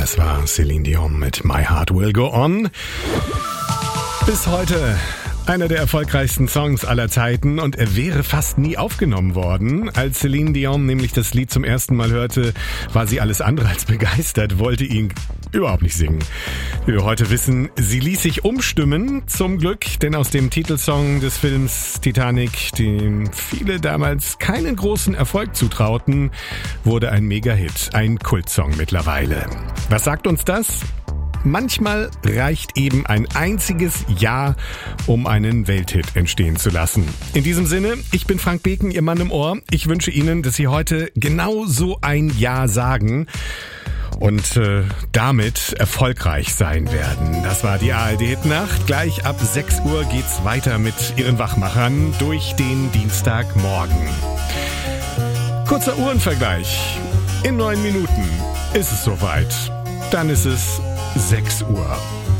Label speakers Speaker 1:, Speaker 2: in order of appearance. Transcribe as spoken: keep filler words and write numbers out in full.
Speaker 1: Das war Celine Dion mit My Heart Will Go On. Bis heute einer der erfolgreichsten Songs aller Zeiten und er wäre fast nie aufgenommen worden. Als Celine Dion nämlich das Lied zum ersten Mal hörte, war sie alles andere als begeistert, wollte ihn überhaupt nicht singen. Wie wir heute wissen, sie ließ sich umstimmen, zum Glück, denn aus dem Titelsong des Films Titanic, dem viele damals keinen großen Erfolg zutrauten, wurde ein Mega-Hit, ein Kultsong mittlerweile. Was sagt uns das? Manchmal reicht eben ein einziges Ja, um einen Welthit entstehen zu lassen. In diesem Sinne, ich bin Frank Beken, Ihr Mann im Ohr. Ich wünsche Ihnen, dass Sie heute genau so ein Ja sagen und äh, damit erfolgreich sein werden. Das war die A R D-Hitnacht. Gleich ab sechs Uhr geht's weiter mit Ihren Wachmachern durch den Dienstagmorgen. Kurzer Uhrenvergleich. In neun Minuten ist es soweit. Dann ist es sechs Uhr.